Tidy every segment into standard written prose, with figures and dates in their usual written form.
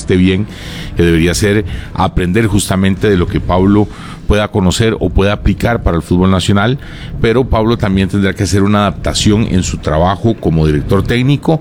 esté bien, que debería ser aprender justamente de lo que Pablo pueda conocer o pueda aplicar para el fútbol nacional, pero Pablo también tendrá que hacer una adaptación en su trabajo como director técnico,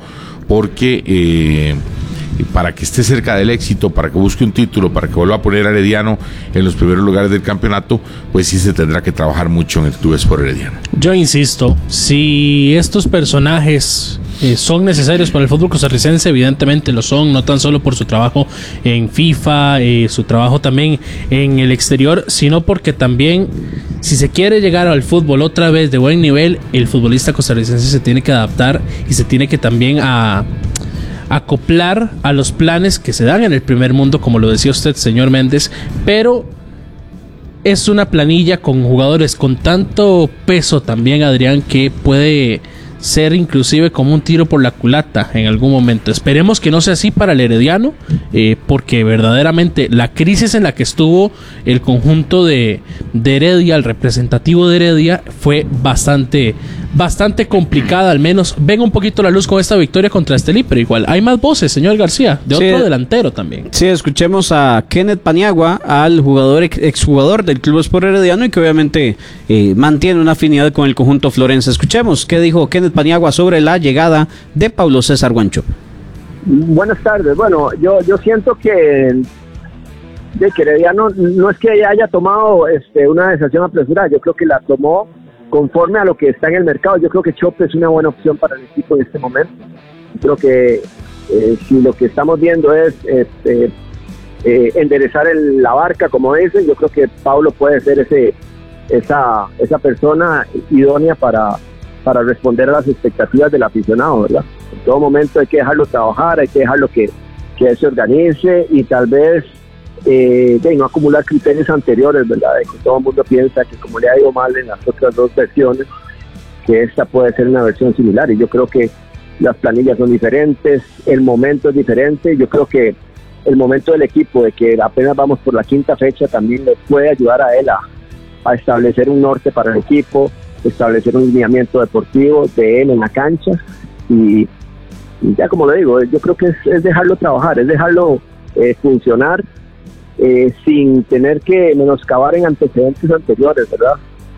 porque para que esté cerca del éxito, para que busque un título, para que vuelva a poner a Herediano en los primeros lugares del campeonato, pues sí se tendrá que trabajar mucho en el Club Sport Herediano. Yo insisto, si estos personajes son necesarios para el fútbol costarricense, evidentemente lo son, no tan solo por su trabajo en FIFA, su trabajo también en el exterior, sino porque también, si se quiere llegar al fútbol otra vez de buen nivel, el futbolista costarricense se tiene que adaptar y se tiene que también acoplar a los planes que se dan en el primer mundo, como lo decía usted, señor Méndez, pero es una planilla con jugadores con tanto peso también, Adrián, que puede ser inclusive como un tiro por la culata en algún momento. Esperemos que no sea así para el Herediano, porque verdaderamente la crisis en la que estuvo el conjunto de Heredia, el representativo de Heredia, fue bastante complicada. Al menos ven un poquito la luz con esta victoria contra Estelí, pero igual hay más voces, señor García, de otro delantero también. Sí, escuchemos a Kenneth Paniagua, al exjugador del Club Sport Herediano, y que obviamente mantiene una afinidad con el conjunto florense. Escuchemos qué dijo Kenneth Paniagua sobre la llegada de Paulo César Guancho. Buenas tardes. Bueno, yo siento que Herediano no es que haya tomado una decisión apresurada. Yo creo que la tomó conforme a lo que está en el mercado. Yo creo que Chope es una buena opción para el equipo en este momento. Creo que si lo que estamos viendo es enderezar la barca, como dicen, yo creo que Paulo puede ser esa persona idónea para responder a las expectativas del aficionado, ¿verdad? En todo momento hay que dejarlo trabajar, hay que dejarlo que él se organice y tal vez no acumular criterios anteriores, ¿verdad? De que todo el mundo piensa que como le ha ido mal en las otras dos versiones, que esta puede ser una versión similar, y yo creo que las planillas son diferentes, el momento es diferente. Yo creo que el momento del equipo, de que apenas vamos por la quinta fecha, también le puede ayudar a él a establecer un norte para el equipo, establecer un lineamiento deportivo de él en la cancha, y ya como le digo, yo creo que es dejarlo trabajar, es dejarlo funcionar, sin tener que menoscabar en antecedentes anteriores, ¿verdad?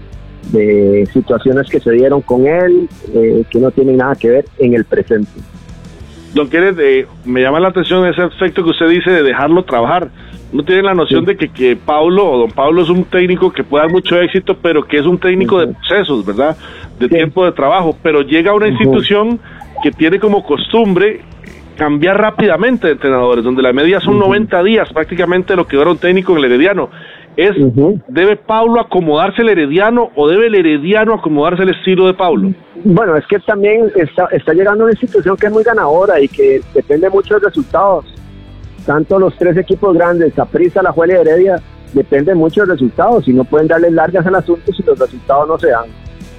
De situaciones que se dieron con él, que no tienen nada que ver en el presente. Don Kenneth, me llama la atención ese aspecto que usted dice de dejarlo trabajar. No tiene la noción de que Paulo o don Paulo es un técnico que puede dar mucho éxito, pero que es un técnico de procesos, ¿verdad? De tiempo de trabajo, pero llega a una institución que tiene como costumbre cambiar rápidamente de entrenadores, donde la media son 90 días prácticamente lo que dura un técnico en el Herediano. ¿Debe Paulo acomodarse el Herediano o debe el Herediano acomodarse el estilo de Paulo? Bueno, es que también está llegando a una institución que es muy ganadora y que depende mucho de resultados. Tanto los tres equipos grandes, Saprissa, Alajuela y Heredia, depende mucho de resultados y no pueden darle largas al asunto si los resultados no se dan.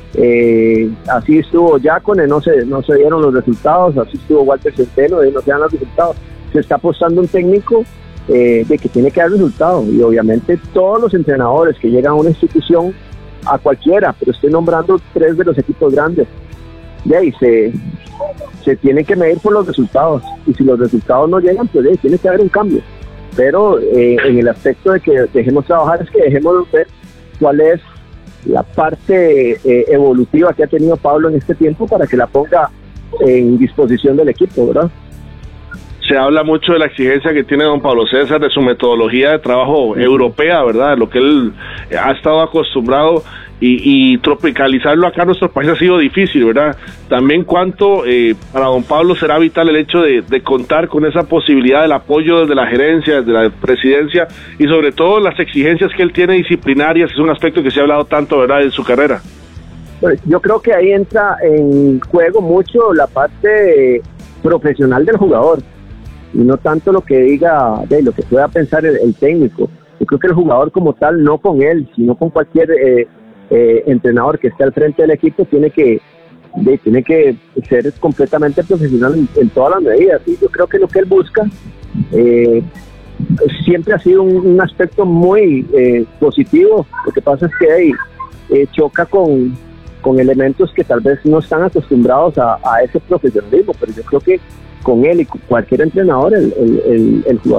Así estuvo Yacone, no se dieron los resultados, así estuvo Walter Centeno, no se dan los resultados. Se está apostando un técnico de que tiene que dar resultados, y obviamente todos los entrenadores que llegan a una institución, a cualquiera, pero estoy nombrando tres de los equipos grandes, de ahí se tienen que medir por los resultados, y si los resultados no llegan, pues tiene que haber un cambio. Pero en el aspecto de que dejemos trabajar, es que dejemos ver cuál es la parte evolutiva que ha tenido Pablo en este tiempo para que la ponga en disposición del equipo, ¿verdad? Se habla mucho de la exigencia que tiene don Pablo César, de su metodología de trabajo europea, ¿verdad? Lo que él ha estado acostumbrado, y tropicalizarlo acá en nuestro país ha sido difícil, ¿verdad? También cuánto para don Pablo será vital el hecho de contar con esa posibilidad del apoyo desde la gerencia, desde la presidencia, y sobre todo las exigencias que él tiene disciplinarias. Es un aspecto que se ha hablado tanto, ¿verdad?, en su carrera. Pues yo creo que ahí entra en juego mucho la parte profesional del jugador, y no tanto lo que diga, lo que pueda pensar el técnico. Yo creo que el jugador como tal, no con él, sino con cualquier entrenador que esté al frente del equipo, tiene que ser completamente profesional en todas las medidas. Y yo creo que lo que él busca siempre ha sido un aspecto muy positivo. Lo que pasa es que choca con elementos que tal vez no están acostumbrados a ese profesionalismo, pero yo creo que con él y con cualquier entrenador, el jugador